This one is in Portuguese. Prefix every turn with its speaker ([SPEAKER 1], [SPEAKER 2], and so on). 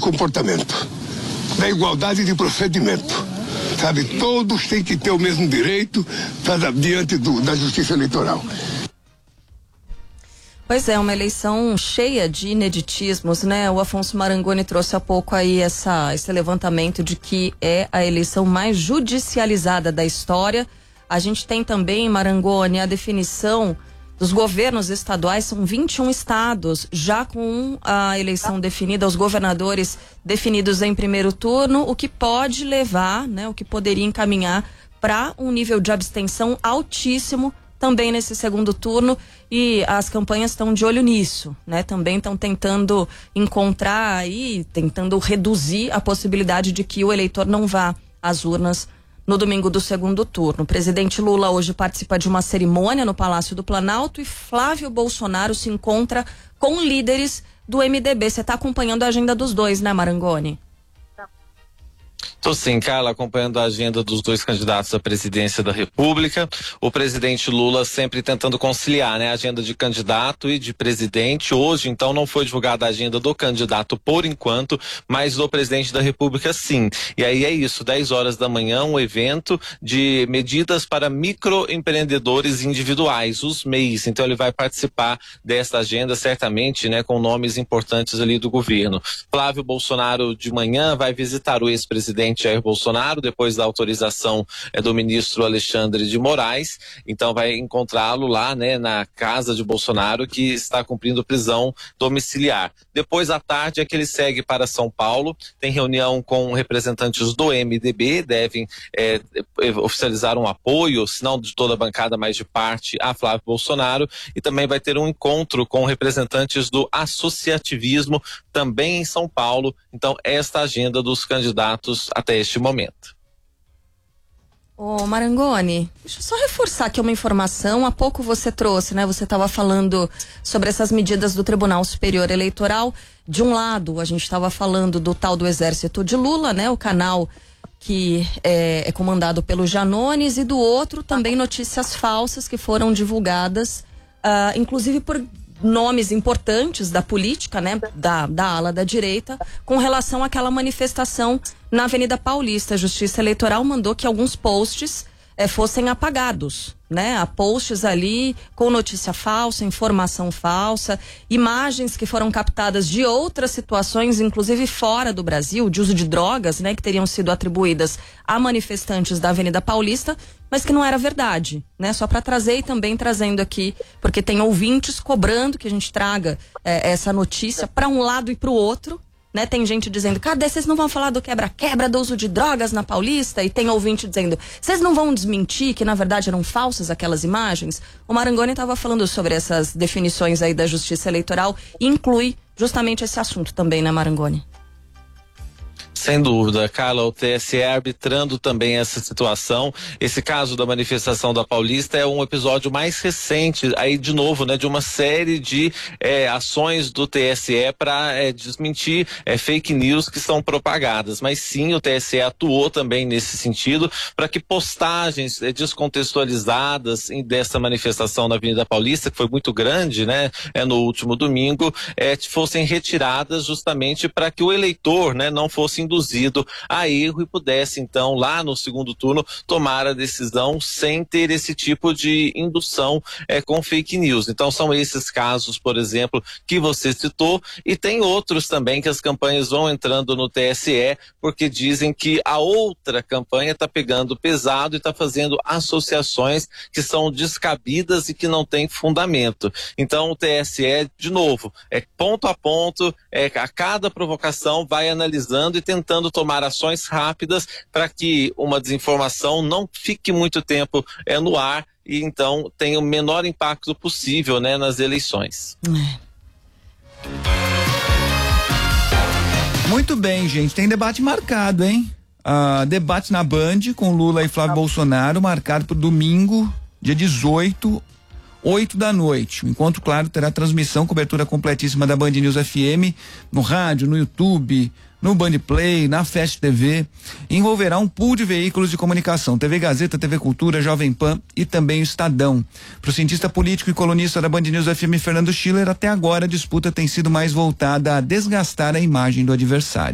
[SPEAKER 1] comportamento, da igualdade de procedimento. Sabe, todos têm que ter o mesmo direito diante da justiça eleitoral.
[SPEAKER 2] Pois é, uma eleição cheia de ineditismos, né? O Afonso Marangoni trouxe há pouco aí esse levantamento de que é a eleição mais judicializada da história. A gente tem também, Marangoni, a definição dos governos estaduais. São 21 estados já com a eleição definida, os governadores definidos em primeiro turno, o que pode levar, né? O que poderia encaminhar para um nível de abstenção altíssimo também nesse segundo turno, e as campanhas estão de olho nisso, né? Também estão tentando encontrar aí, tentando reduzir a possibilidade de que o eleitor não vá às urnas no domingo do segundo turno. O presidente Lula hoje participa de uma cerimônia no Palácio do Planalto e Flávio Bolsonaro se encontra com líderes do MDB. Você está acompanhando a agenda dos dois, né, Marangoni?
[SPEAKER 3] Tô sim, Carla, acompanhando a agenda dos dois candidatos à presidência da República. O presidente Lula sempre tentando conciliar, né, a agenda de candidato e de presidente. Hoje, então, não foi divulgada a agenda do candidato por enquanto, mas do presidente da República sim. E aí é isso, 10 horas da manhã, um evento de medidas para microempreendedores individuais, os MEIs. Então ele vai participar dessa agenda, certamente, né, com nomes importantes ali do governo. Flávio Bolsonaro de manhã vai visitar o ex-presidente Jair Bolsonaro, depois da autorização do ministro Alexandre de Moraes. Então vai encontrá-lo lá, né, na casa de Bolsonaro, que está cumprindo prisão domiciliar. Depois à tarde é que ele segue para São Paulo, tem reunião com representantes do MDB, devem oficializar um apoio, se não de toda a bancada, mas de parte, a Flávio Bolsonaro, e também vai ter um encontro com representantes do associativismo também em São Paulo. Então esta agenda dos candidatos até este momento.
[SPEAKER 2] Ô Marangoni, deixa eu só reforçar aqui uma informação. Há pouco você trouxe, né? Você estava falando sobre essas medidas do Tribunal Superior Eleitoral. De um lado, a gente estava falando do tal do Exército de Lula, né? O canal que é comandado pelo Janones, e do outro também notícias falsas que foram divulgadas, inclusive por nomes importantes da política, né, da ala da direita, com relação àquela manifestação na Avenida Paulista. A Justiça Eleitoral mandou que alguns posts fossem apagados, né? Há posts ali com notícia falsa, informação falsa, imagens que foram captadas de outras situações, inclusive fora do Brasil, de uso de drogas, né, que teriam sido atribuídas a manifestantes da Avenida Paulista, mas que não era verdade, né? Só para trazer, e também trazendo aqui, porque tem ouvintes cobrando que a gente traga essa notícia para um lado e para o outro, né? Tem gente dizendo, cadê, vocês não vão falar do quebra-quebra do uso de drogas na Paulista? E tem ouvinte dizendo, vocês não vão desmentir que na verdade eram falsas aquelas imagens? O Marangoni estava falando sobre essas definições aí da Justiça Eleitoral, e inclui justamente esse assunto também, né, Marangoni?
[SPEAKER 3] Sem dúvida, Carla, o TSE arbitrando também essa situação. Esse caso da manifestação da Paulista é um episódio mais recente, aí de novo, né, de uma série de ações do TSE para desmentir fake news que são propagadas. Mas sim, o TSE atuou também nesse sentido para que postagens descontextualizadas dessa manifestação na Avenida Paulista, que foi muito grande, né, no último domingo, fossem retiradas justamente para que o eleitor, né, não fosse induzido a erro e pudesse então lá no segundo turno tomar a decisão sem ter esse tipo de indução com fake news. Então são esses casos, por exemplo, que você citou, e tem outros também que as campanhas vão entrando no TSE porque dizem que a outra campanha está pegando pesado e está fazendo associações que são descabidas e que não têm fundamento. Então o TSE, de novo, ponto a ponto, a cada provocação vai analisando e tentando tomar ações rápidas para que uma desinformação não fique muito tempo no ar e então tenha o menor impacto possível, né, nas eleições.
[SPEAKER 4] Muito bem, gente, tem debate marcado, hein? Debate na Band com Lula e Flávio Bolsonaro, marcado para domingo, dia 18, 8 da noite. O encontro, claro, terá transmissão, cobertura completíssima da Band News FM, no rádio, no YouTube, no Band Play, na Fast TV. Envolverá um pool de veículos de comunicação, TV Gazeta, TV Cultura, Jovem Pan e também o Estadão. Para o cientista político e colunista da Band News FM, Fernando Schiller, até agora a disputa tem sido mais voltada a desgastar a imagem do adversário.